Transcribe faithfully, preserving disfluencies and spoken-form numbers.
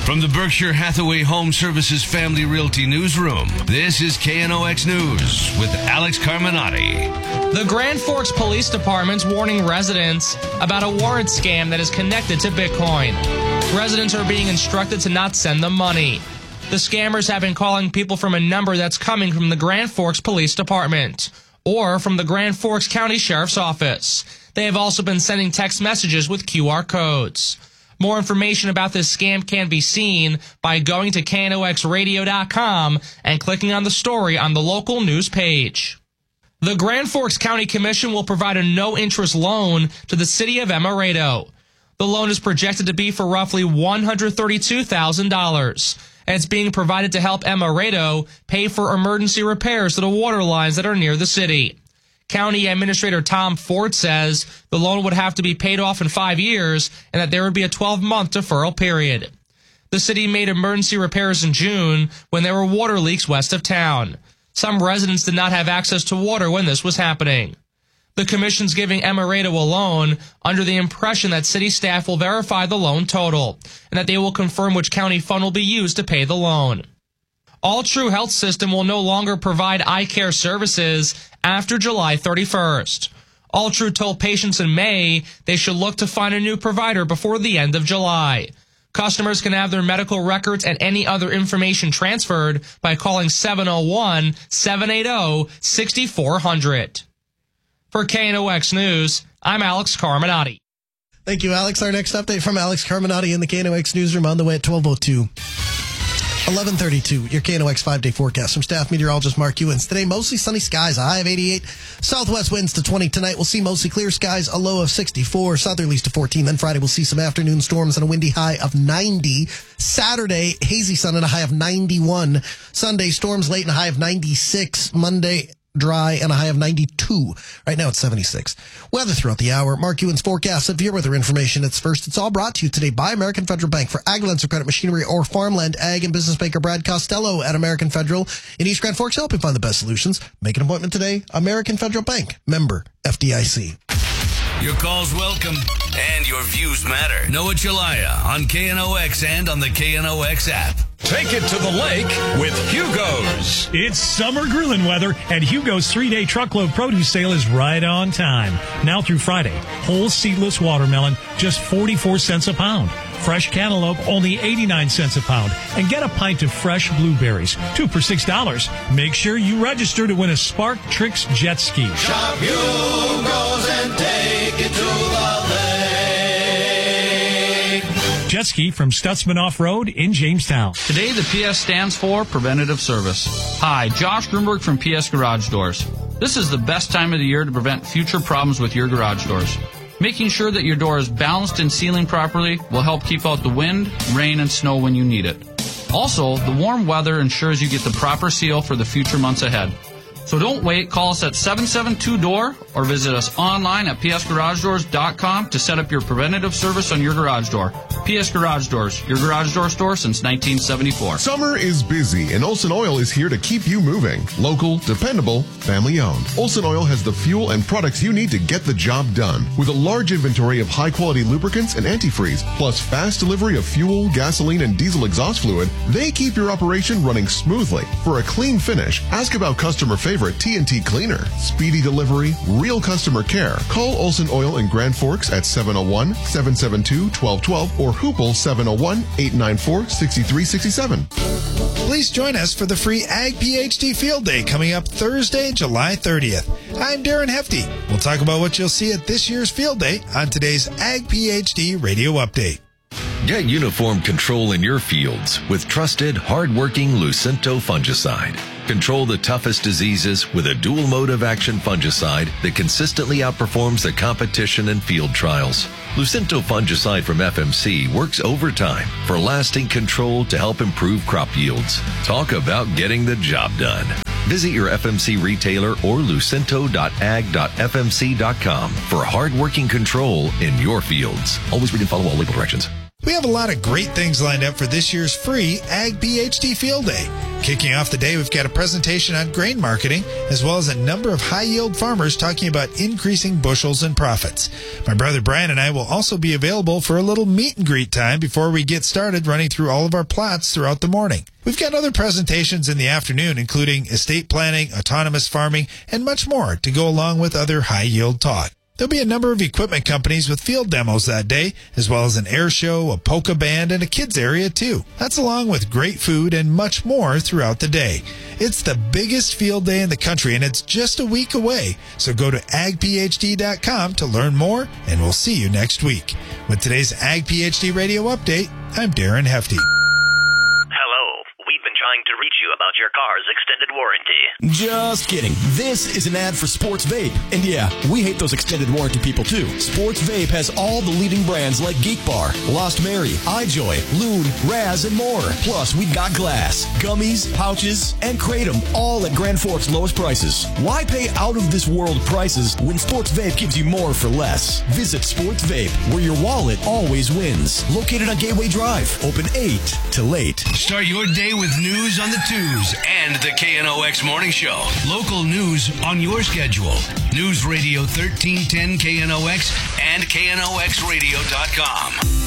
From the Berkshire Hathaway Home Services Family Realty Newsroom, this is K N O X News with Alex Carminati. The Grand Forks Police Department's warning residents about a warrant scam that is connected to Bitcoin. Residents are being instructed to not send them money. The scammers have been calling people from a number that's coming from the Grand Forks Police Department or from the Grand Forks County Sheriff's Office. They have also been sending text messages with Q R codes. More information about this scam can be seen by going to K N O X radio dot com and clicking on the story on the local news page. The Grand Forks County Commission will provide a no-interest loan to the city of Amaretto. The loan is projected to be for roughly one hundred thirty-two thousand dollars, and it's being provided to help Amaretto pay for emergency repairs to the water lines that are near the city. County Administrator Tom Ford says the loan would have to be paid off in five years and that there would be a twelve-month deferral period. The city made emergency repairs in June when there were water leaks west of town. Some residents did not have access to water when this was happening. The commission's giving Amaretto a loan under the impression that city staff will verify the loan total and that they will confirm which county fund will be used to pay the loan. All True Health System will no longer provide eye care services after July thirty-first. All True told patients in May they should look to find a new provider before the end of July. Customers can have their medical records and any other information transferred by calling seven oh one, seven eight zero, six four zero zero. For K N O X News, I'm Alex Carminati. Thank you, Alex. Our next update from Alex Carminati in the K N O X Newsroom on the way at twelve oh two. eleven thirty-two, your K N O X five-day forecast from staff meteorologist Mark Ewens. Today, mostly sunny skies, a high of eighty-eight. Southwest winds to twenty. Tonight, we'll see mostly clear skies, a low of sixty-four. Southerlies to fourteen. Then Friday, we'll see some afternoon storms and a windy high of ninety. Saturday, hazy sun and a high of ninety-one. Sunday, storms late and a high of ninety-six. Monday, dry and a high of ninety-two. Right now it's seventy-six. Weather throughout the hour. Mark Ewens forecast. Severe weather information. It's first. It's all brought to you today by American Federal Bank. For ag loans or credit, machinery, or farmland, ag and business banker Brad Costello at American Federal in East Grand Forks, helping find the best solutions. Make an appointment today. American Federal Bank. Member F D I C. Your call's welcome and your views matter. Noah Chelaya on K N O X and on the K N O X app. Take it to the lake with Hugo's. It's summer grilling weather, and Hugo's three-day truckload produce sale is right on time. Now through Friday, whole seedless watermelon, just forty-four cents a pound. Fresh cantaloupe, only eighty-nine cents a pound. And get a pint of fresh blueberries, two for six dollars. Make sure you register to win a Spark Tricks jet ski. Shop Hugo's and take it to the lake. Jet ski from Stutzman Off-Road in Jamestown. Today, the P S stands for Preventative Service. Hi, Josh Grunberg from P S Garage Doors. This is the best time of the year to prevent future problems with your garage doors. Making sure that your door is balanced and sealing properly will help keep out the wind, rain, and snow when you need it. Also, the warm weather ensures you get the proper seal for the future months ahead. So don't wait. Call us at seven seven two D O O R or visit us online at p s garage doors dot com to set up your preventative service on your garage door. P S Garage Doors, your garage door store since nineteen seventy-four. Summer is busy, and Olson Oil is here to keep you moving. Local, dependable, family-owned. Olson Oil has the fuel and products you need to get the job done. With a large inventory of high-quality lubricants and antifreeze, plus fast delivery of fuel, gasoline, and diesel exhaust fluid, they keep your operation running smoothly. For a clean finish, ask about customer favorite T N T Cleaner. Speedy delivery, real customer care. Call Olson Oil in Grand Forks at seven oh one, seven seven two, one two one two or Hoople seven oh one, eight nine four, six three six seven. Please join us for the free Ag PhD Field Day coming up Thursday, July thirtieth. I'm Darren Hefty. We'll talk about what you'll see at this year's Field Day on today's Ag PhD Radio Update. Get uniform control in your fields with trusted, hard-working Lucento fungicide. Control the toughest diseases with a dual mode of action fungicide that consistently outperforms the competition in field trials. Lucento fungicide from F M C works overtime for lasting control to help improve crop yields. Talk about getting the job done. Visit your F M C retailer or lucento dot ag dot f m c dot com for hard-working control in your fields. Always read and follow all label directions. We have a lot of great things lined up for this year's free Ag PhD Field Day. Kicking off the day, we've got a presentation on grain marketing, as well as a number of high-yield farmers talking about increasing bushels and profits. My brother Brian and I will also be available for a little meet and greet time before we get started running through all of our plots throughout the morning. We've got other presentations in the afternoon, including estate planning, autonomous farming, and much more to go along with other high-yield talk. There'll be a number of equipment companies with field demos that day, as well as an air show, a polka band, and a kids area too. That's along with great food and much more throughout the day. It's the biggest field day in the country, and it's just a week away. So go to ag p h d dot com to learn more, and we'll see you next week. With today's Ag PhD Radio Update, I'm Darren Hefty. Trying to reach you about your car's extended warranty. Just kidding. This is an ad for Sports Vape. And yeah, we hate those extended warranty people too. Sports Vape has all the leading brands like Geek Bar, Lost Mary, iJoy, Loon, Raz, and more. Plus, we got glass, gummies, pouches, and Kratom, all at Grand Forks' lowest prices. Why pay out-of-this-world prices when Sports Vape gives you more for less? Visit Sports Vape, where your wallet always wins. Located on Gateway Drive. Open eight to late. Start your day with news on the twos and the K N O X Morning Show. Local news on your schedule. News Radio thirteen ten K N O X and K N O X radio dot com.